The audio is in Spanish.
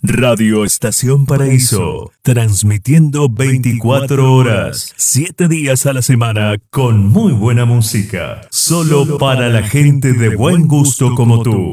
Radio Estación Paraíso, transmitiendo 24 horas, 7 días a la semana, con muy buena música, solo para la gente de buen gusto como tú.